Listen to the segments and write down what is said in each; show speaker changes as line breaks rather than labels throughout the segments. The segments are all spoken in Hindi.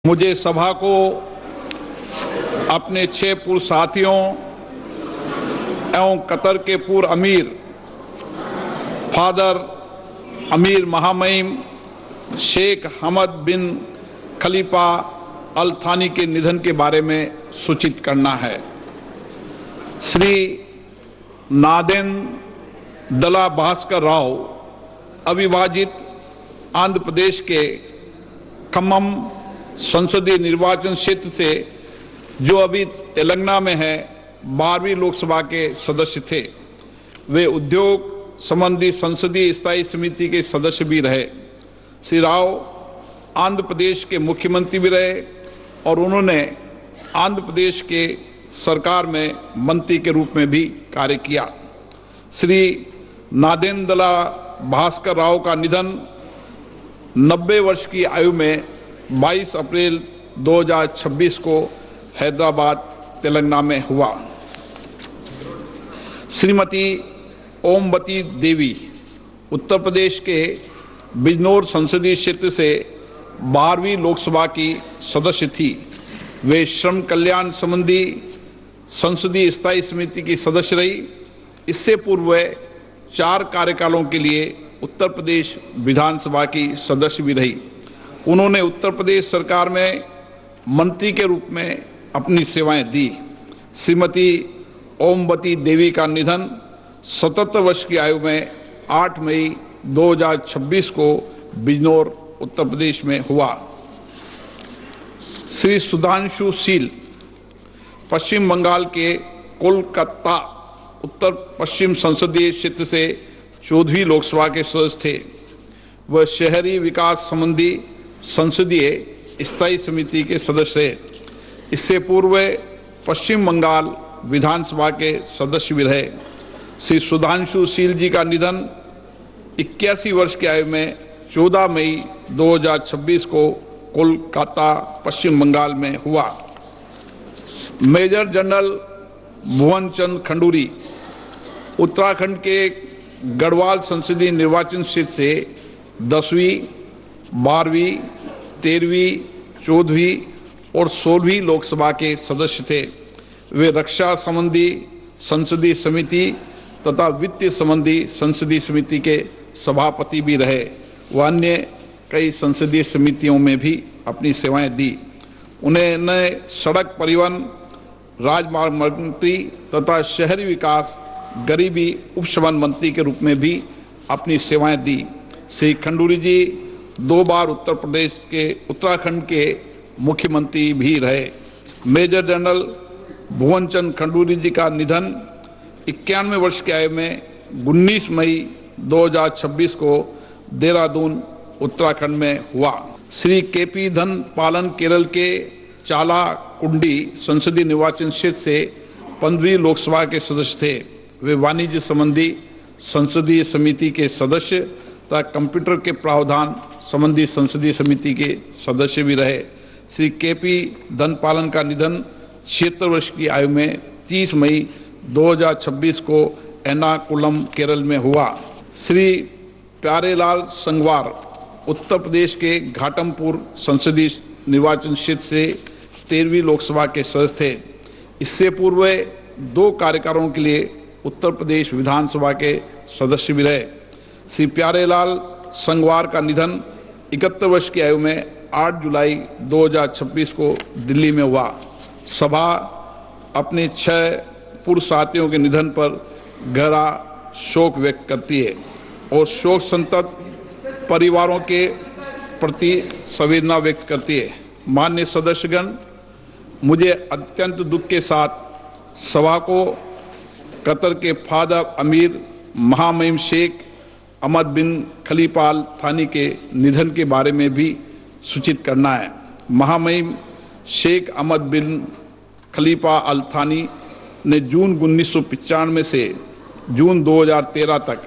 मुझे सभा को अपने 6 पूर्व साथियों एवं कतर के पूर्व अमीर फादर अमीर महामहिम शेख हमद बिन खलीफा अल थानी के निधन के बारे में सूचित करना है। श्री नादेंद्र भास्कर राव अविभाजित आंध्र प्रदेश के खम्मम संसदीय निर्वाचन क्षेत्र से, जो अभी तेलंगाना में है, 12वीं लोकसभा के सदस्य थे। वे उद्योग संबंधी संसदीय स्थायी समिति के सदस्य भी रहे। श्री राव आंध्र प्रदेश के मुख्यमंत्री भी रहे और उन्होंने आंध्र प्रदेश के सरकार में मंत्री के रूप में भी कार्य किया। श्री नादेंद्र भास्कर राव का निधन 90 वर्ष की आयु में 22 अप्रैल 2026 को हैदराबाद तेलंगाना में हुआ। श्रीमती ओमवती देवी उत्तर प्रदेश के बिजनौर संसदीय क्षेत्र से 12वीं लोकसभा की सदस्य थी। वे श्रम कल्याण संबंधी संसदीय स्थायी समिति की सदस्य रही। इससे पूर्व वे 4 कार्यकालों के लिए उत्तर प्रदेश विधानसभा की सदस्य भी रही। उन्होंने उत्तर प्रदेश सरकार में मंत्री के रूप में अपनी सेवाएं दी। श्रीमती ओमवती देवी का निधन 77 वर्ष की आयु में 8 मई 2026 को बिजनौर उत्तर प्रदेश में हुआ। श्री सुधांशु शील पश्चिम बंगाल के कोलकाता उत्तर पश्चिम संसदीय क्षेत्र से 14वीं लोकसभा के सदस्य थे। वह शहरी विकास संबंधी संसदीय स्थायी समिति के सदस्य थे। इससे पूर्व पश्चिम बंगाल विधानसभा के सदस्य भी रहे। श्री सुधांशु शील जी का निधन 81 वर्ष की आयु में 14 मई 2026 को कोलकाता पश्चिम बंगाल में हुआ। मेजर जनरल भुवन चंद खंडूरी उत्तराखंड के गढ़वाल संसदीय निर्वाचन क्षेत्र से 10वीं, 12वीं, 13वीं, 14वीं और 16वीं लोकसभा के सदस्य थे। वे रक्षा संबंधी संसदीय समिति तथा वित्त संबंधी संसदीय समिति के सभापति भी रहे। वह अन्य कई संसदीय समितियों में भी अपनी सेवाएं दी। उन्होंने सड़क परिवहन, राजमार्ग मंत्री तथा शहरी विकास, गरीबी उपशमन मंत्री के रूप में भी अपनी सेवाएं दी। श्री खंडूरी जी 2 बार उत्तर प्रदेश के उत्तराखंड के मुख्यमंत्री भी रहे। मेजर जनरल भुवन चंद खंडूरी जी का निधन 91 वर्ष की आयु में 19 मई 2026 को देहरादून उत्तराखंड में हुआ। श्री केपी धन पालन केरल के चाला कुंडी संसदीय निर्वाचन क्षेत्र से 15वीं लोकसभा के सदस्य थे। वे वाणिज्य संबंधी संसदीय समिति के सदस्य तथा कंप्यूटर के प्रावधान संबंधी संसदीय समिति के सदस्य भी रहे। श्री केपी धनपालन का निधन 76 वर्ष की आयु में 30 मई 2026 को एर्नाकुलम केरल में हुआ। श्री प्यारेलाल संगवार उत्तर प्रदेश के घाटमपुर संसदीय निर्वाचन क्षेत्र से 13वीं लोकसभा के सदस्य थे। इससे पूर्व 2 कार्यकालों के लिए उत्तर प्रदेश विधानसभा के सदस्य भी रहे। श्री प्यारेलाल संगवार का निधन 71 वर्ष की आयु में 8 जुलाई 2026 को दिल्ली में हुआ। सभा अपने 6 पूर्व साथियों के निधन पर गहरा शोक व्यक्त करती है और शोक संतप्त परिवारों के प्रति संवेदना व्यक्त करती है। माननीय सदस्यगण, मुझे अत्यंत दुख के साथ सभा को कतर के फादर अमीर महामहिम शेख हमद बिन खलीफा अल थानी के निधन के बारे में भी सूचित करना है। महामहिम शेख हमद बिन खलीफा अल थानी ने जून 1995 से जून 2013 तक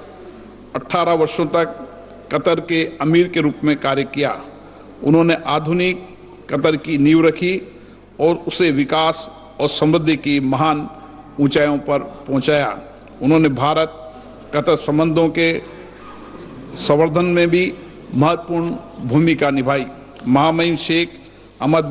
18 वर्षों तक कतर के अमीर के रूप में कार्य किया। उन्होंने आधुनिक कतर की नींव रखी और उसे विकास और समृद्धि की महान ऊंचाइयों पर पहुंचाया। उन्होंने भारत कतर संबंधों के संवर्धन में भी महत्वपूर्ण भूमिका निभाई। महामहिम शेख हमद